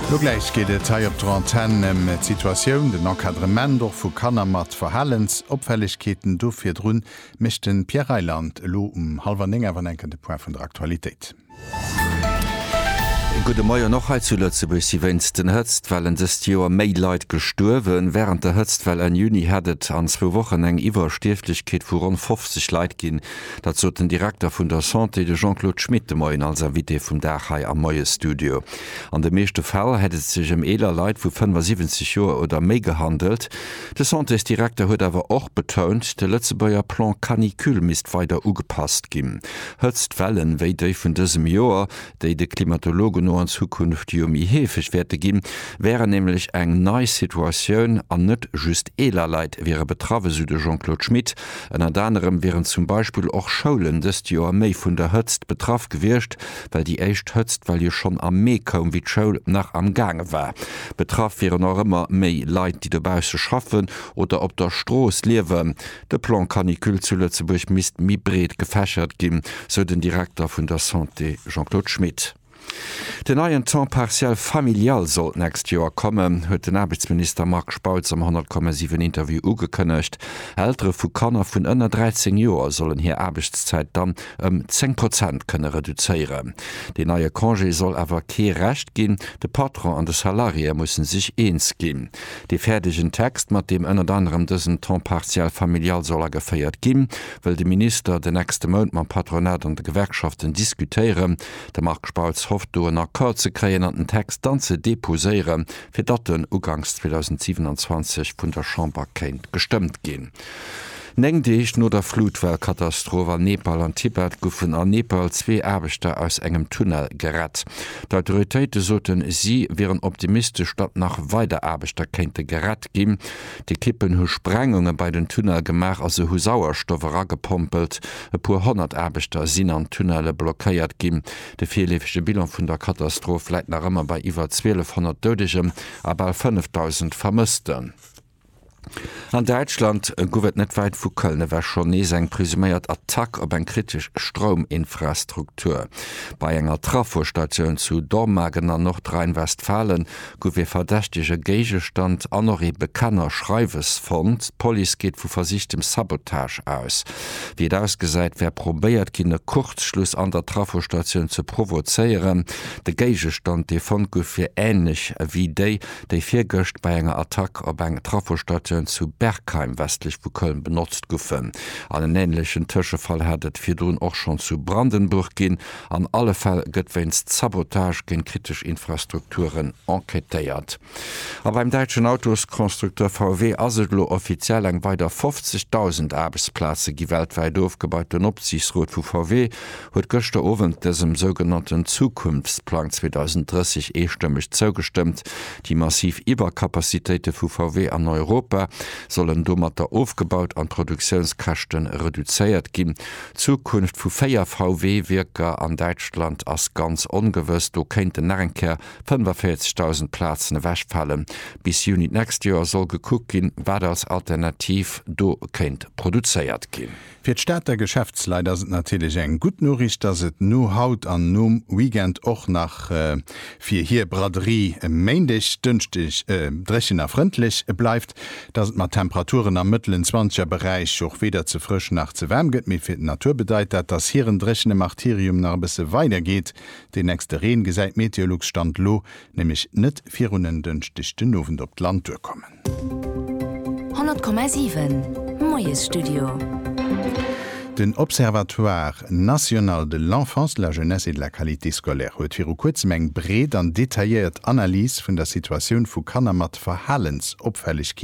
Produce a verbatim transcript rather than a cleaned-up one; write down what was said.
Logleich geht et Teil op Antennen Situationun den Enkadrement doch vu Kannermat Verhallens Opfälligkeiten dofir runn mechten Pierre Reiland lo um halber enger van enkende Point vun der Aktualität. Gute Meier noch he zuletze bei sie wennst den Hëtztwellen des Joer Maileit gesturwen, während der Hëtztwell en Juni hatt an zwo Wochen eng iwwer Stiftlichkeet vu rund fünfzig Leiit ginn, dat zo den Direktor vun der Santé de Jean-Claude Schmidt de Moien als Invité vum Dachai am Moie Studio. An de meeschte Fall hett sich em eler Leiit vu fünfundsiebzig Joer oder méi gehandelt. De Santés-Direktor huet awer och betont, de Lëtzebauier Plan Kanikül mist weiter ugepasst ginn. Hëtztwellen wéi déi vun dësem Joer, déi de Klimatologen no an Zukunft Jomi hefech werte ginn, wäre nämlich eng neii Situationun an net just eler Leiit wäre betrawe Süde Jean-Claude Schmidt, en an anderem wären zum Beispiel och Schoulen des Joer méi vun der Hëtzt betraff gewircht, weil die echt hëtzt, weil je schon am Mee kaum wie d'Schoul nach am Gange war. Betraff wären noch immer méi Leiit, die dabause schaffen oder op der Stroos liewen. De Plan Kanikül zu Lützeburg mist mi breet gefächert ginn, so den Direktor vun der Santé Jean-Claude Schmidt. Den neuen Temps partiell familial soll näst Joer kommen, huet den Arbeitsminister Mark Spauz am hundert Komma sieben Interview ugekënnecht. Ältere vu Kanner vun ënner dreizehn Joer sollen hier Arbeitszeit dann um zehn Prozent kënne reduzéieren. De neue Congé soll awer kee recht ginn, de Patron an de Salarie mussssen sich eens ginn. De fertigen Text, mat dem ënner anderem dëssen Temps partiell familial soll er geféiert ginn, well de Minister den nächste Mount ma Patronat an de Gewerkschaften diskutieren. Der Mark Spauz hofft do en Akkord ze kreien an den Text dann ze deposéieren, fir dat den Ugangs zweitausendsiebenundzwanzig vun der Chamber kenint gestimmt gin. Neng deich no der Flutwellkatastrophe an Nepal an Tibet goufen an Nepal zwee Erbechter aus engem Tunnel gerett. D'Autoritéite soten sie wären optimistisch, dat nach weiter Erbechter kennte gerett gin. Die Kippen hu Sprengungen bei den Tunnel gemach as se hu Sauerstoffer gepompelt. E puer hundert Erbechter sinn an Tunnelle blockéiert gin. De vierlefsche Bilan vun der Katastrophe läit nach ëmmer bei iwwer zwölfhundert Dodegem, aber fünftausend Vermissten. An Deutschland gowet net weit vu Kölne wär schon nie eng presüméiert Attack op eng kritisch Strominfrastruktur. Bei enger Trafostationun zu Dormagen an Nordrhein-Westfalen gowe verdächtige Geigestand anori bekanner Schreiwesfond, Poli geht vu versichtem Sabotage aus. Wie ausgesäit wer probéiert kinne Kurzschluss an der Trafostation zu provozeieren, de Geigestand de von gouf fir ähnlich wie déi déi fir Göcht bei enger Attack op eng Trafostation zu Bergheim westlich vu Köln benutzt goffen. An den ähnlichen Tischefall hättet fir dun auch schon zu Brandenburg gin. An alle Fall gëtt wenns Sabotage gen kritisch Infrastrukturen enquetéiert. Aber beim deutschen Autoskonstrukteur V W aslo offiziell eng weiter fünfzigtausend Arbeitsplätze gi weltweit aufgebaut. Den Opsichtsrot vu V W huet gochte ofwen desem sogenannten Zukunftsplan zweitausenddreißig einstimmig zugestimmt. Die massiv Überkapazitäten vu V W an Europa sollen dommerter aufgebaut an Produktionskachten reduzéiert gin. Zukunft vu Féier V W-Wirker an Deutschland ass ganz ongewësst, do kenint den Närrenker fünfundvierzigtausend Plätzen wächfallen. Bis Juni näst Jahr soll gekuckt gin, wer das Alternativ do kenint produzéiert gin. Fir d'Staat der Geschäftsleiter sind natürlich eng gut Norricht, dass et no haut an nom Weekend och nach äh, fir hier Braderie äh, méindig dünstig äh, drechen erfrindlich äh, bleibt, dass mat Temperaturen am mittleren zwanziger Bereich och weder zu frisch nach zu wärm geht, mir fir Natur bedeit dat das hier ein drechende Martyrium nach bisse weitergeht. Den nächste Reen gesäit Meteorolog stand lo, nämlich net virunen dünstigchte Nowen op Land durchkommen. hundert Komma sieben Moyes Studio. Den Observatoire national de l'enfance, la jeunesse et de la qualité scolaire huet vir kurzem eng bret an detailliert Analyse vun der Situation vu Kanner mat Verhallensopfälligkeet